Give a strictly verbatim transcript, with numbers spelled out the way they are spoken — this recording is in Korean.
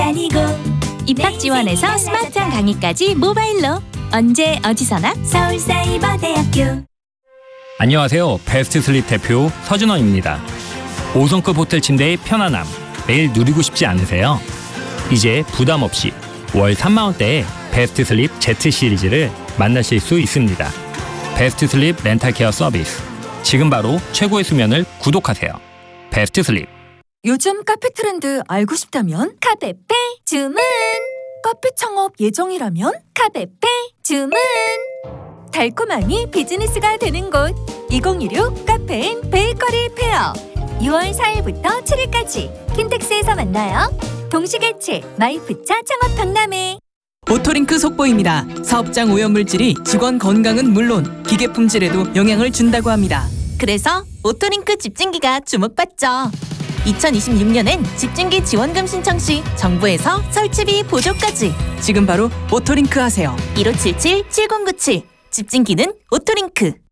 기다리고 입학 지원에서 스마트한 강의까지 모바일로 언제 어디서나 서울사이버대학교. 안녕하세요. 베스트 슬립 대표 서준원입니다. 오 성급 호텔 침대의 편안함 매일 누리고 싶지 않으세요? 이제 부담 없이 월 삼만 원대에 베스트 슬립 Z 시리즈를 만나실 수 있습니다. 베스트 슬립 렌탈 케어 서비스. 지금 바로 최고의 수면을 구독하세요. 베스트 슬립. 요즘 카페 트렌드 알고 싶다면 카페페 주문. 카페 창업 예정이라면 카페페 주문. 달콤함이 비즈니스가 되는 곳 이공일육 카페인 베이커리 페어. 유월 사일부터 칠일까지 킨텍스에서 만나요. 동시개최 마이프차 창업 박람회. 오토링크 속보입니다. 사업장 오염물질이 직원 건강은 물론 기계 품질에도 영향을 준다고 합니다. 그래서 오토링크 집진기가 주목받죠. 이천이십육 년엔 집진기 지원금 신청 시 정부에서 설치비 보조까지. 지금 바로 오토링크 하세요. 일오칠칠 칠공구칠 집진기는 오토링크.